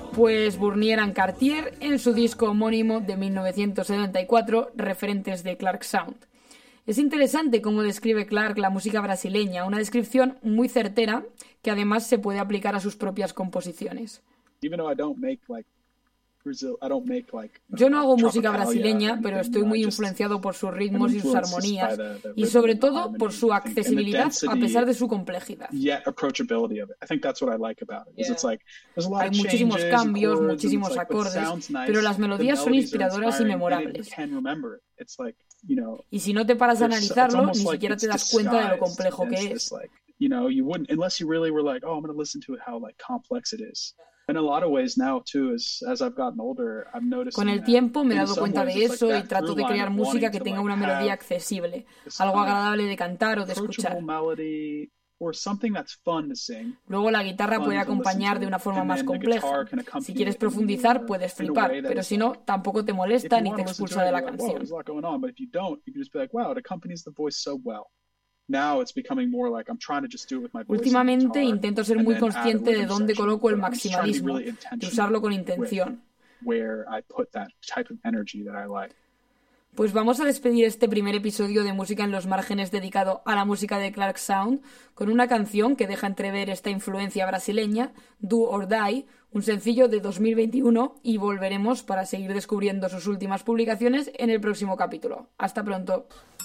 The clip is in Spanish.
Pues Burnier and Cartier en su disco homónimo de 1974, Referentes de Clark Sound. Es interesante cómo describe Clark la música brasileña, una descripción muy certera que además se puede aplicar a sus propias composiciones. Yo no hago música brasileña, pero estoy muy influenciado por sus ritmos y sus armonías, y sobre todo por su accesibilidad a pesar de su complejidad. Hay muchísimos cambios, muchísimos acordes, pero las melodías son inspiradoras y memorables. Y si no te paras a analizarlo, ni siquiera te das cuenta de lo complejo que es. Con el tiempo me he dado cuenta de eso y trato de crear música que tenga una melodía accesible, algo agradable de cantar o de escuchar. Luego la guitarra puede acompañar de una forma más compleja. Si quieres profundizar, puedes flipar, pero si no, tampoco te molesta ni te expulsa de la canción. Últimamente intento ser muy consciente de dónde coloco el maximalismo, de usarlo con intención. Pues vamos a despedir este primer episodio de Música en los Márgenes dedicado a la música de Clark Sound con una canción que deja entrever esta influencia brasileña, Do or Die, un sencillo de 2021, y volveremos para seguir descubriendo sus últimas publicaciones en el próximo capítulo. Hasta pronto.